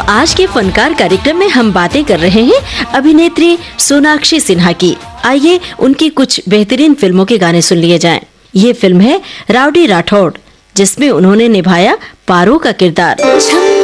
आज के फनकार कार्यक्रम में हम बातें कर रहे हैं अभिनेत्री सोनाक्षी सिन्हा की। आइए उनकी कुछ बेहतरीन फिल्मों के गाने सुन लिए जाएं। ये फिल्म है राउडी राठौड़, जिसमें उन्होंने निभाया पारो का किरदार।